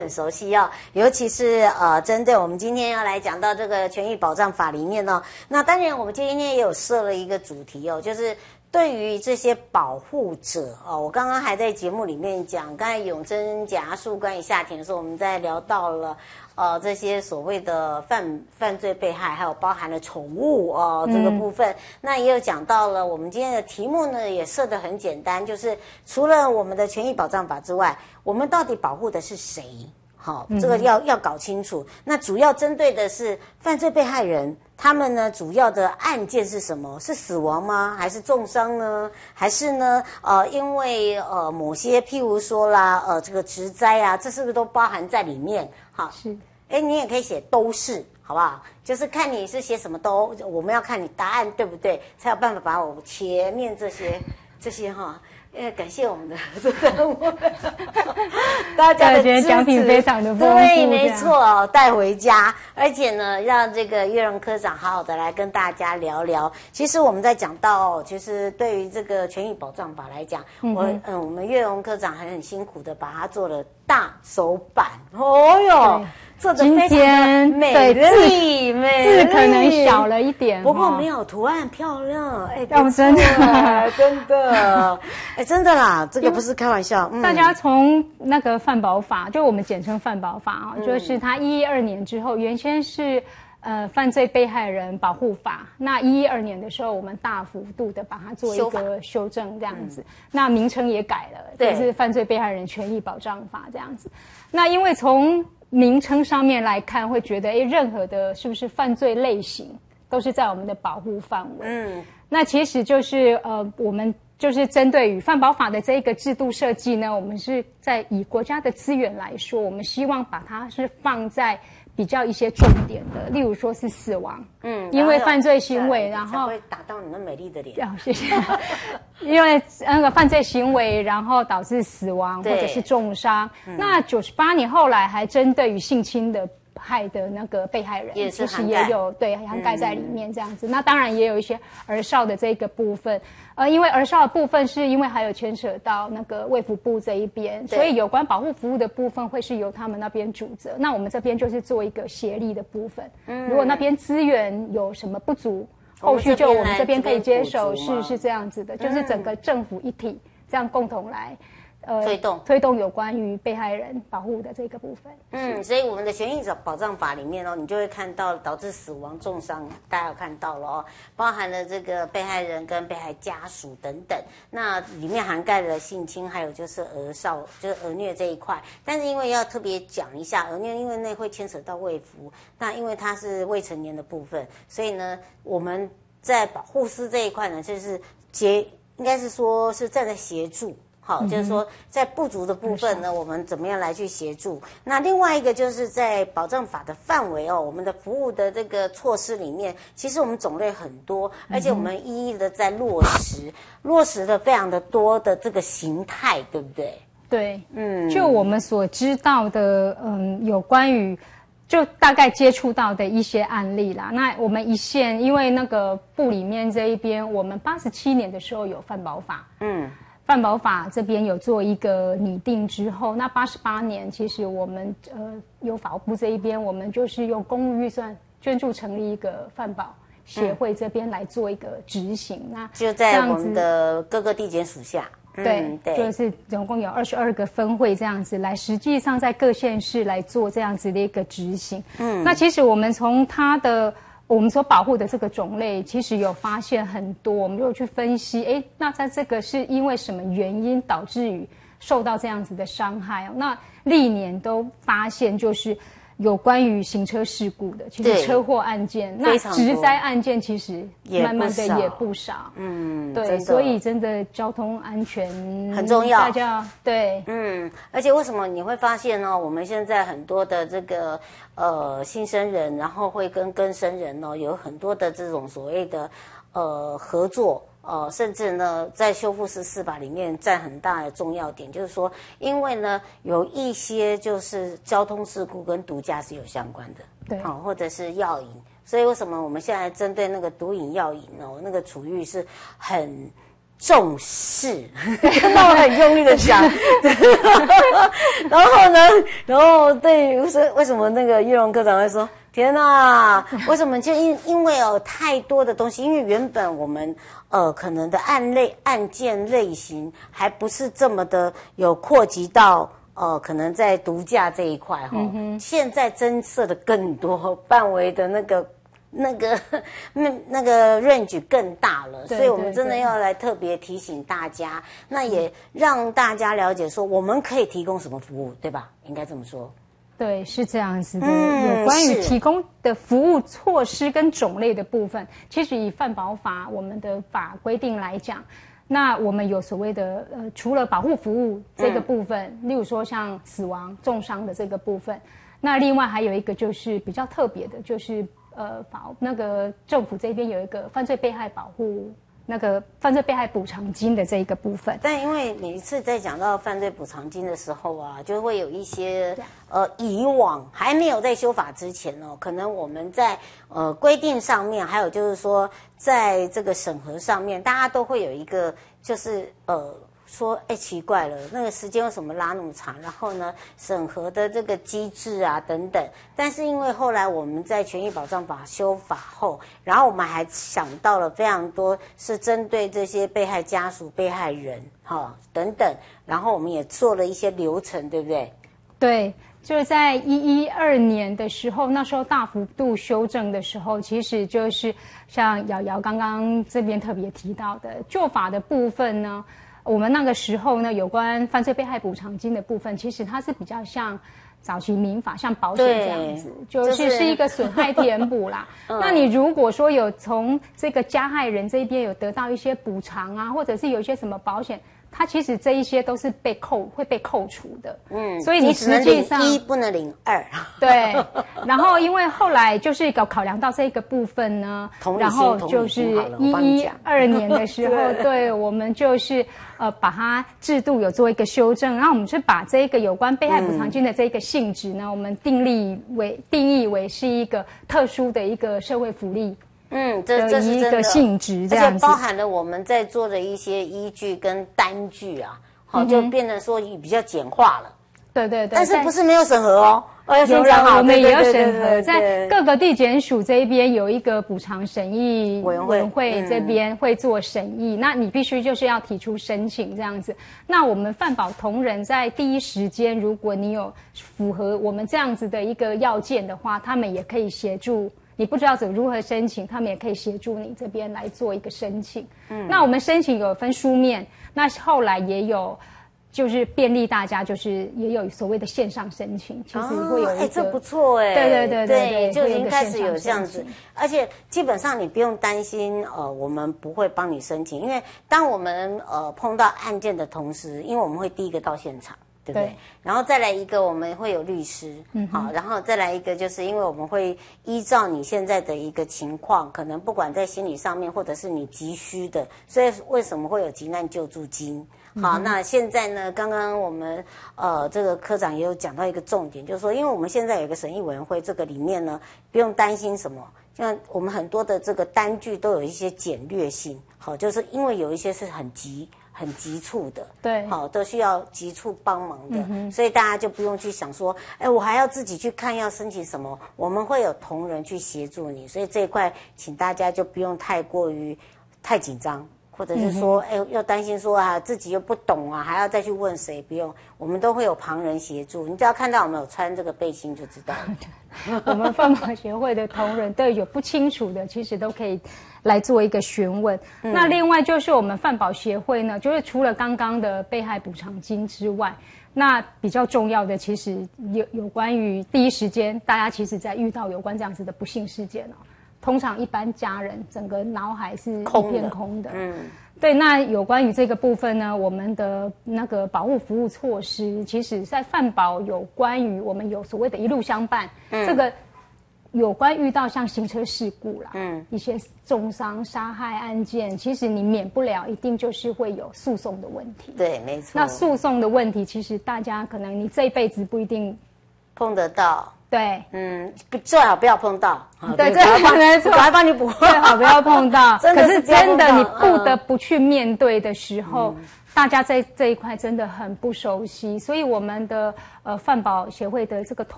很熟悉哦，尤其是针对我们今天要来讲到这个权益保障法里面哦，那当然我们今天也有设了一个主题哦，就是对于这些保护者哦，我刚刚还在节目里面讲，刚才永贞、简阿树、关于夏田的时候，我们在聊到了这些所谓的犯罪被害，还有包含了宠物这个部分，那也有讲到了我们今天的题目呢，也设得很简单，就是除了我们的权益保障法之外，我们到底保护的是谁？好，这个要搞清楚。那主要针对的是犯罪被害人，他们呢主要的案件是什么？是死亡吗？还是重伤呢？还是呢因为某些譬如说啦这个职灾啊，这是不是都包含在里面？好，是。你也可以写都是，好不好？就是看你是写什么都，我们要看你答案对不对，才有办法把我前面这些哈。感谢我们的大家的支持， 觉得奖品非常的丰富， 对，没错，带回家，而且呢，让这个岳荣科长好好的来跟大家聊聊。其实我们在讲到，其实对于这个权益保障法来讲，我们岳荣科长很辛苦的把它做了大手版，哦哟。做得非常的美丽， 字可能小了一点， 不过没有图案漂亮。 真的， 真的，真的啦，这个不是开玩笑。 大家从那个犯保法，就我们简称犯保法啊，就是它112年之后，原先是犯罪被害人保护法，那112年的时候，我们大幅度的把它做一个修正，这样子，那名称也改了，就是犯罪被害人权益保障法这样子。那因为从名称上面来看，会觉得任何的是不是犯罪类型都是在我们的保护范围。那其实就是我们就是针对于犯保法的这一个制度设计呢，我们是在以国家的资源来说，我们希望把它是放在比较一些重点的，例如说是死亡，因为犯罪行为，然后会打到你那美丽的脸。 谢谢。因为那个犯罪行为，然后导致死亡或者是重伤。那98年后来还针对于性侵的害的那个被害人， 其实也有涵盖在里面这样子。那当然也有一些儿少的这个部分，因为儿少的部分是因为还有牵扯到那个卫福部这一边，所以有关保护服务的部分会是由他们那边主责。那我们这边就是做一个协力的部分。如果那边资源有什么不足，后续就我们这边可以接手，是这样子的，就是整个政府一体这样共同来。推动有关于被害人保护的这个部分。 所以我们的权益保障法里面你就会看到导致死亡、重伤，大家有看到了包含了这个被害人跟被害家属等等。那里面涵盖了性侵，还有就是儿少，就是儿虐这一块。但是因为要特别讲一下儿虐，因为那会牵扯到卫福，那因为它是未成年的部分，所以呢，我们在保护司这一块呢，就是应该是说是站在协助。好，就是说在不足的部分呢，我们怎么样来去协助？那另外一个就是在保障法的范围我们的服务的这个措施里面，其实我们种类很多，而且我们一一的在落实的非常的多的这个形态，对不对？ 对，就我们所知道的，有关于就大概接触到的一些案例啦。那我们一线，因为那个部里面这一边，我们87年的时候有犯保法，犯保法这边有做一个拟定之后，那88年其实我们有法务部这一边，我们就是用公务预算捐助成立一个犯保协会这边来做一个执行。那就在我们的各个地检署下。 对，就是总共有22个分会这样子来，实际上在各县市来做这样子的一个执行。那其实我们从我们所保护的这个种类，其实有发现很多，我们就去分析，那在这个是因为什么原因导致于受到这样子的伤害那历年都发现就是有关于行车事故的，其实车祸案件，那职灾案件其实慢慢的也不少。对，所以真的交通安全很重要， 大家对， 而且为什么你会发现我们现在很多的这个新生人，然后会跟更生人有很多的这种所谓的合作。甚至呢，在修复式司法里面占很大的重要点，就是说，因为呢有一些就是交通事故跟毒驾是有相关的， 对， 或者是药瘾，所以为什么我们现在针对那个毒瘾、药瘾那个处遇是重视，那我很用力的讲，然后呢，然后对，为什么那个玉龙科长会说，天哪，为什么就因为有太多的东西，因为原本我们可能的案件类型还不是这么的有扩及到可能在毒驾这一块哈，现在增设的更多范围的那个range 更大了，所以我们真的要来特别提醒大家，那也让大家了解说我们可以提供什么服务，对吧？应该这么说。 对，是这样子的。有关于提供的服务措施跟种类的部分，其实以犯保法我们的法规定来讲，那我们有所谓的除了保护服务这个部分，例如说像死亡、重伤的这个部分，那另外还有一个就是比较特别的，就是那个政府这边有一个犯罪被害保护，那个犯罪被害补偿金的这一个部分。 但因为每一次在讲到犯罪补偿金的时候啊，就会有一些以往还没有在修法之前哦，可能我们在规定上面，还有就是说在这个审核上面，大家都会有一个就是说，奇怪了，那个时间为什么拉那么长？然后呢，审核的这个机制啊等等。但是因为后来我们在权益保障法修法后，然后我们还想到了非常多是针对这些被害家属、被害人等等，然后我们也做了一些流程，对不对？ 对。就是在112年的时候，那时候大幅度修正的时候，其实就是像瑶瑶刚刚这边特别提到的旧法的部分呢，我们那个时候呢，有关犯罪被害补偿金的部分，其实它是比较像早期民法，像保险这样子，就是一个损害填补啦。那你如果说有从这个加害人这边有得到一些补偿啊，或者是有一些什么保险，它其实这一些都是会被扣除的，所以你实际上你只能领1不能领2。 对，然后因为后来就是考量到这个部分呢，然后就是112年的时候，对，我们就是把它制度有做一个修正，然后我们是把这个有关被害补偿金的这个性质呢，我们定义为是一个特殊的一个社会福利。 这是一个性质这样子， 而且包含了我们在做的一些依据跟单据啊，就变成说比较简化了。 对对对， 但是不是没有审核哦？要先讲好， 我们也有审核，在各个地检署这边有一个补偿审议委员会这边会做审议，那你必须就是要提出申请这样子。那我们犯保同仁在第一时间，如果你有符合我们这样子的一个要件的话，他们也可以协助。你不知道如何申请，他们也可以协助你这边来做一个申请。那我们申请有分书面，那后来也有就是便利大家，就是也有所谓的线上申请，其实会有一个这不错对， 就已经开始有这样子，而且基本上你不用担心我们不会帮你申请，因为当我们碰到案件的同时，因为我们会第一个到现场。对不对？然后再来一个，我们会有律师，好，然后再来一个，就是因为我们会依照你现在的一个情况，可能不管在心理上面，或者是你急需的，所以为什么会有急难救助金？好，那现在呢？刚刚我们这个科长也有讲到一个重点，就是说，因为我们现在有一个审议委员会，这个里面呢，不用担心什么，像我们很多的这个单据都有一些简略性，好，就是因为有一些是很急促的， 对， 好，都需要急促帮忙的，所以大家就不用去想说，我还要自己去看要申请什么，我们会有同仁去协助你，所以这一块，请大家就不用太紧张，或者是说，又担心说自己又不懂啊，还要再去问谁，不用，我们都会有旁人协助，你只要看到我们有穿这个背心就知道了。 我们犯保协会的同仁对有不清楚的，其实都可以来做一个询问。那另外就是我们犯保协会呢，就是除了刚刚的被害补偿金之外，那比较重要的其实有关于第一时间，大家其实在遇到有关这样子的不幸事件通常一般家人整个脑海是一片空的。对，那有关于这个部分呢，我们的那个保护服务措施，其实在犯保有关于我们有所谓的一路相伴，这个有关遇到像行车事故啦，一些重伤、杀害案件，其实你免不了一定就是会有诉讼的问题。 对，没错。 那诉讼的问题，其实大家可能你这一辈子不一定碰得到。 对， 最好不要碰到。 对，这没错， 赶快帮你补。 最好不要碰到。可是真的，你不得不去面对的时候，大家在这一块真的很不熟悉，所以我们的饭保协会的这个